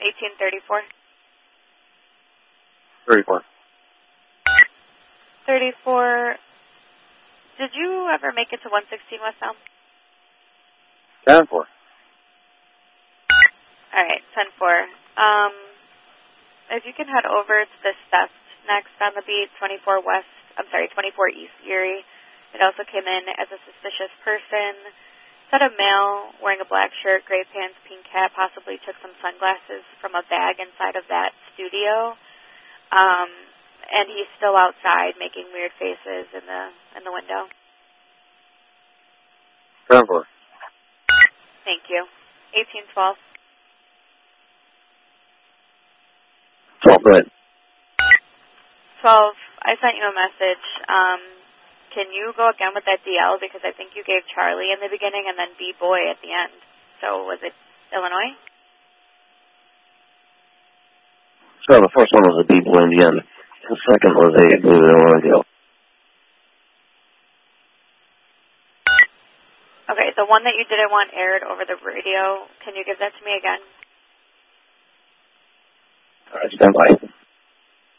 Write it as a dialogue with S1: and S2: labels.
S1: 1834.
S2: 34.
S1: 34. Did you ever make it to 116 westbound?
S2: 10-4.
S1: All right, 10-4. If you can head over to this theft next on the beat, 24 East Erie. It also came in as a suspicious person. Said a male wearing a black shirt, gray pants, pink hat, possibly took some sunglasses from a bag inside of that studio. And he's still outside making weird faces in the window.
S2: 10-4.
S1: Thank you. 1812.
S2: 12, go ahead.
S1: 12, I sent you a message. Can you go again with that DL? Because I think you gave Charlie in the beginning and then B-Boy at the end. So was it Illinois?
S2: So the first one was a B-Boy in the end. The second was a Illinois deal.
S1: Okay, the one that you didn't want aired over the radio, can you give that to me again?
S2: All right, stand by.